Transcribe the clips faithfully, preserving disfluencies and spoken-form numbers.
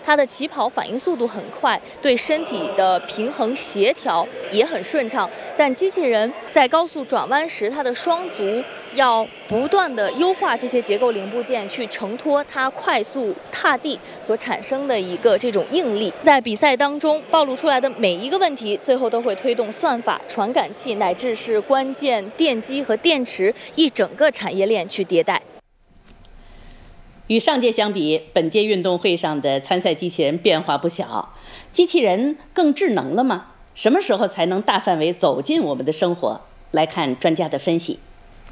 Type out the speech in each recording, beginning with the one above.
它的起跑反应速度很快，对身体的平衡协调也很顺畅。但机器人在高速转弯时，它的双足要不断的优化这些结构零部件，去承托它快速踏地所产生的一个这种应力。在比赛当中暴露出来的每一个问题，最后都会推动算法、传感器乃至是关键电机和电池一整个产业链去迭代。 与上届相比，本届运动会上的参赛机器人变化不小。机器人更智能了吗？什么时候才能大范围走进我们的生活？来看专家的分析。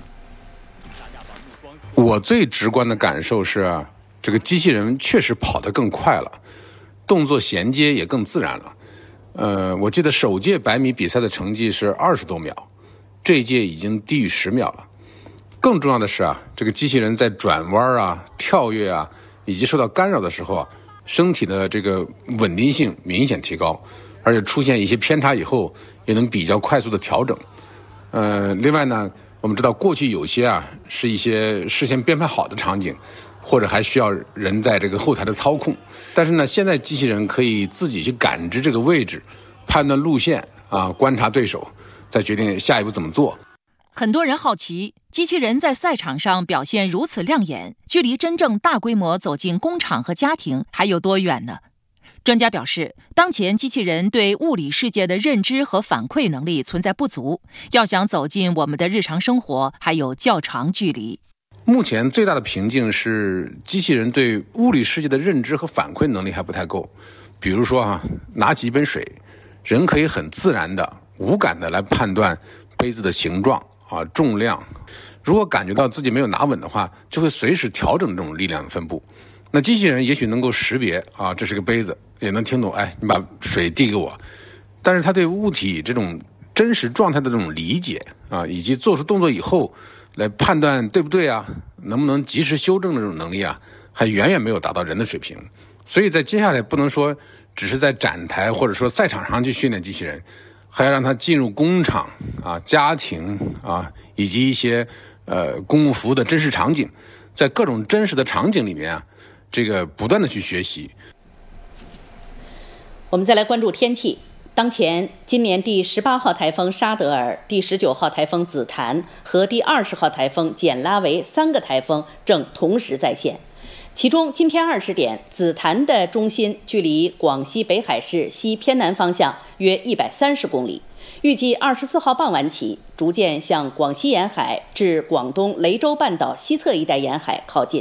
我最直观的感受是，这个机器人确实跑得更快了，动作衔接也更自然了。呃，我记得首届百米比赛的成绩是二十多秒，这一届已经低于十秒了。更重要的是啊，这个机器人在转弯啊、跳跃啊，以及受到干扰的时候啊，身体的这个稳定性明显提高，而且出现一些偏差以后，也能比较快速的调整。呃，另外呢，我们知道过去有些啊是一些事先编排好的场景，或者还需要人在这个后台的操控，但是呢，现在机器人可以自己去感知这个位置，判断路线啊，观察对手，再决定下一步怎么做。 很多人好奇，机器人在赛场上表现如此亮眼，距离真正大规模走进工厂和家庭还有多远呢？专家表示，当前机器人对物理世界的认知和反馈能力存在不足，要想走进我们的日常生活，还有较长距离。 目前最大的瓶颈是机器人对物理世界的认知和反馈能力还不太够。比如说啊，拿起一杯水，人可以很自然的、无感的来判断杯子的形状啊、重量。如果感觉到自己没有拿稳的话，就会随时调整这种力量的分布。那机器人也许能够识别啊，这是个杯子，也能听懂，哎，你把水递给我。但是它对物体这种真实状态的这种理解啊，以及做出动作以后来判断对不对啊，能不能及时修正的这种能力啊，还远远没有达到人的水平。所以在接下来不能说只是在展台或者说赛场上去训练机器人，还要让它进入工厂啊、家庭啊，以及一些呃公共服务的真实场景，在各种真实的场景里面啊，这个不断的去学习。 我们再来关注天气。当前，今年第十八号台风沙德尔、第十九号台风紫檀和第二十号台风简拉维三个台风正同时在线。其中，今天二十点，紫檀的中心距离广西北海市西偏南方向约一百三十公里，预计二十四号傍晚起，逐渐向广西沿海至广东雷州半岛西侧一带沿海靠近。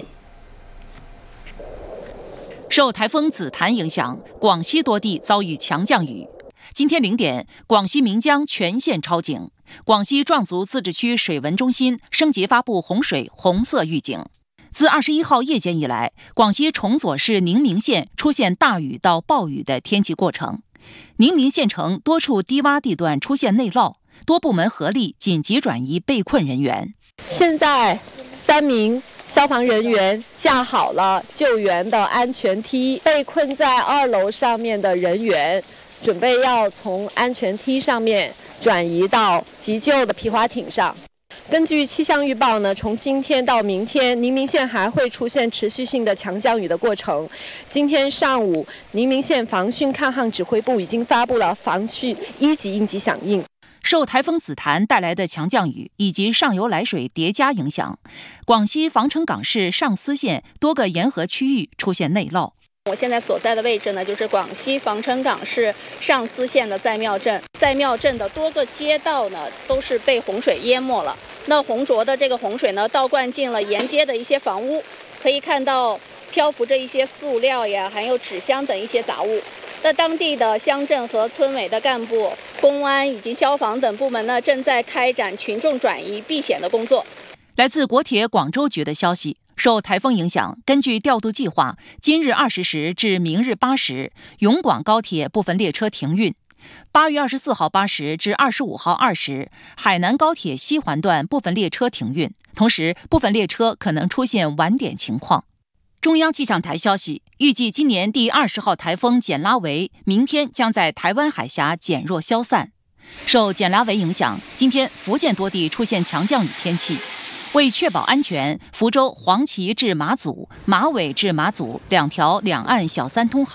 受台风紫檀影响，广西多地遭遇强降雨。今天零点，广西岷江全线超警，广西壮族自治区水文中心升级发布洪水红色预警。自二十一号夜间以来，广西崇左市宁明县出现大雨到暴雨的天气过程。宁明县城多处低洼地段出现内涝，多部门合力紧急转移被困人员。 现在三名消防人员架好了救援的安全梯，被困在二楼上面的人员准备要从安全梯上面转移到急救的皮划艇上。根据气象预报呢，从今天到明天，宁明县还会出现持续性的强降雨的过程。今天上午，宁明县防汛抗旱指挥部已经发布了防汛一级应急响应。 受台风紫檀带来的强降雨以及上游来水叠加影响，广西防城港市上思县多个沿河区域出现内涝。 我现在所在的位置呢，就是广西防城港市上思县的在庙镇。在庙镇的多个街道呢，都是被洪水淹没了。那浑浊的这个洪水呢，倒灌进了沿街的一些房屋，可以看到漂浮着一些塑料呀，还有纸箱等一些杂物。那当地的乡镇和村委的干部、公安以及消防等部门呢，正在开展群众转移避险的工作。 来自国铁广州局的消息，受台风影响，根据调度计划，今日二十时至明日八时，永广高铁部分列车停运；八月二十四号八时至二十五号二时，海南高铁西环段部分列车停运，同时部分列车可能出现晚点情况。中央气象台消息，预计今年第二十号台风简拉维明天将在台湾海峡减弱消散。受简拉维影响，今天福建多地出现强降雨天气。为确保安全，福州黄岐至马祖、马尾至马祖两条两岸小三通航